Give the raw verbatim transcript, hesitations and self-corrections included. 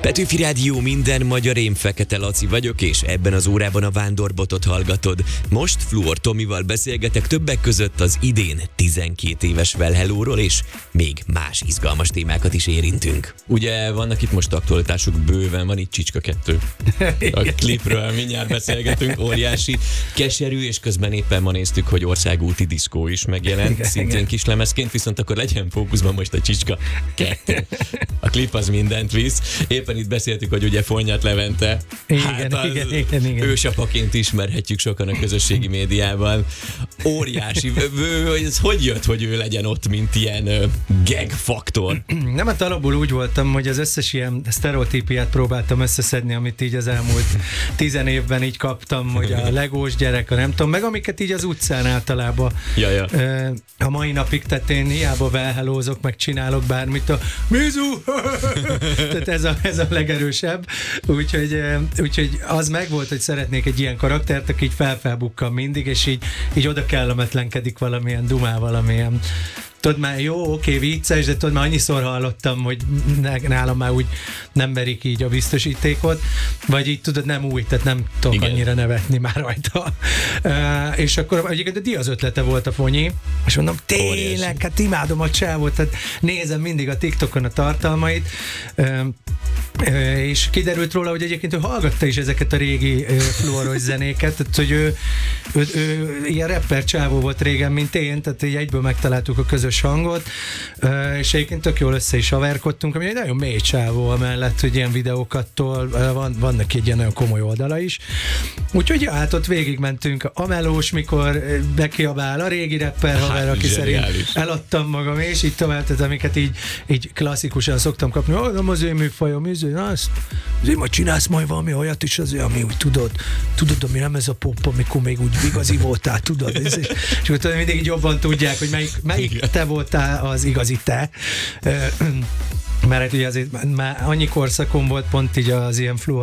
Petőfi Rádió, minden magyar, én Fekete Laci vagyok, és ebben az órában a Vándorbotot hallgatod. Most Fluor Tomival beszélgetek többek között az idén tizenkét éves Well Hello-ról, és még más izgalmas témákat is érintünk. Ugye vannak itt most aktualitások bőven, van itt Csicska kettő. A klipről mindjárt beszélgetünk, óriási, keserű, és közben éppen ma néztük, hogy országúti diszkó is megjelent, igen, szintén igen. Kislemezként, viszont akkor legyen fókuszban most a Csicska kettő. A klip az mindent visz. Éppen itt beszéltük, hogy ugye Fonyat Levente, igen, hát igen, igen, igen. ősapaként ismerhetjük sokan a közösségi médiában. Óriási. Ez hogy jött, hogy ő legyen ott, mint ilyen gag faktor? Nem, hát alapból úgy voltam, hogy az összes ilyen sztereotípiát próbáltam összeszedni, amit így az elmúlt tizen évben így kaptam, hogy a legós gyerek, a nem tudom, meg amiket így az utcán általában ja, ja. a mai napig, tehát én hiába Well Hello-zok, meg csinálok bármit, a Mizu! Tehát ez a, ez a legerősebb. Úgyhogy, úgyhogy az megvolt, hogy szeretnék egy ilyen karaktert, aki így felfelbukkan mindig, és így, így oda kellemetlenkedik valamilyen dumál, valamilyen tudod már, jó, oké, vicces, de tudod már annyiszor hallottam, hogy nálam már úgy nem verik így a biztosítékot, vagy így tudod, nem új, tehát nem tudok igen. annyira nevetni már rajta. Uh, és akkor egyébként a Diaz ötlete volt a Fonyi, és mondom, tényleg, hát imádom a csávot, tehát nézem mindig a TikTokon a tartalmait, uh, uh, és kiderült róla, hogy egyébként ő hallgatta is ezeket a régi uh, fluoros zenéket, tehát hogy ő, ő, ő, ő ilyen rapper csávó volt régen, mint én, tehát így egyből megtaláltuk a közös hangot, és egyébként tök jól össze is haverkodtunk, ami egy nagyon mély csávó amellett, hogy ilyen videókattól van, vannak egy ilyen nagyon komoly oldala is. Úgyhogy ja, hát ott végigmentünk a melós, mikor bekiabál a régi rapper haver, aki szerint eladtam magam, és így tovább, tehát amiket így, így klasszikusan szoktam kapni, oh, nem az én műfajom, na azt, azért majd csinálsz majd valami olyat is azért, ami úgy tudod, tudod, ami nem ez a pop, amikor még úgy igazi voltál, tudod, és, és akkor mindig így jobban tudják, hogy melyik, melyik te voltál az igazi te. Mert ugye azért már annyi korszakon volt pont így az ilyen fluor